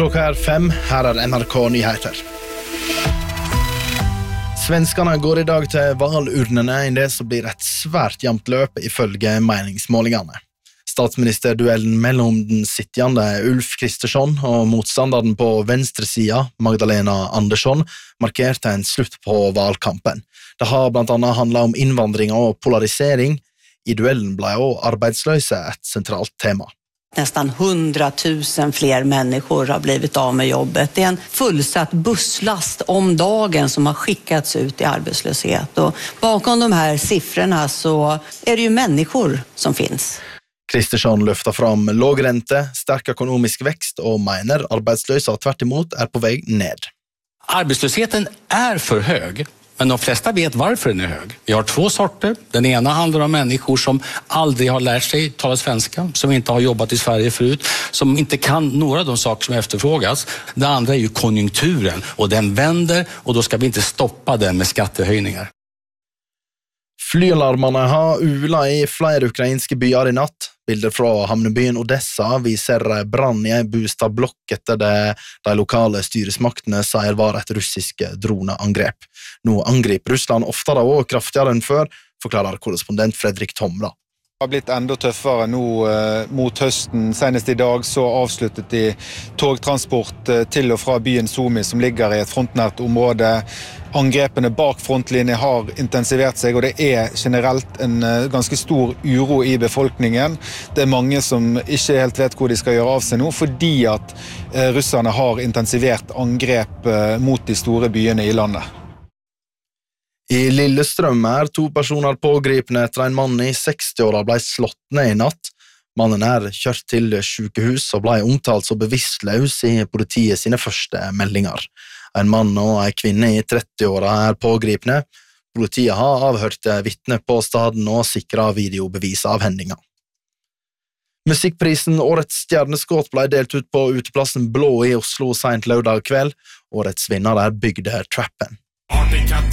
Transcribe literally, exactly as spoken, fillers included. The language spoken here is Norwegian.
Klokka er fem, her er N R K Nyheter. Svenskene går i dag til valurnene i det som blir et svært jevnt løp ifølge meningsmålingene. Statsministerduellen mellom den sittende Ulf Kristersson og motstanderen på venstresida, Magdalena Andersson, markerte en slutt på valgkampen. Det har blant annet handlet om innvandring og polarisering. I duellen ble også arbeidsløse et sentralt tema. Nästan hundratusen fler människor har blivit av med jobbet. Det är en fullsatt busslast om dagen som har skickats ut i arbetslöshet. Och bakom de här siffrorna så är det ju människor som finns. Kristersson løfter fram låg rente, sterk ekonomisk växt och mener arbetslösa tvert emot är på väg ned. Arbetslösheten är för hög. Men de flesta vet varför den är hög. Vi har två sorter. Den ena handlar om människor som aldrig har lärt sig tala svenska, som inte har jobbat i Sverige förut, som inte kan några av de saker som efterfrågas. Det andra är ju konjunkturen, och den vänder, och då ska vi inte stoppa den med skattehöjningar. Flyalarmene har ula i flere ukrainske byer i natt. Bilder fra havnebyen Odessa viser brann i en boligblokk etter det de lokale styresmaktene sier var et russisk droneangrep. Nå angriper Russland oftere og kraftigere enn før, forklarer korrespondent Fredrik Tomra. Det har blitt enda tøffere nå eh, mot høsten. Senest i dag så avsluttet de togtransport eh, til og fra byen Sumy, som ligger i et frontnært område. Angrepene bak frontlinjen har intensivert seg, og det er generelt en eh, ganske stor uro i befolkningen. Det er mange som ikke helt vet hvor de skal gjøre av seg nå, fordi at eh, russerne har intensivert angrep eh, mot de store byene i landet. I Lillestrøm er to personer pågripne etter en mann i seksti-åra ble slått ned i natt. Mannen er kjørt til sykehus og ble omtalt som bevisstløs i politiet sine første meldinger. En mann og en kvinne i tretti-åra er pågripne. Politiet har avhørt vitne på staden og sikret videobevis av hendinga. Musikkprisen Årets stjerneskudd ble delt ut på uteplassen Blå i Oslo sent lørdag kveld. Årets vinner er Bygde Trappen.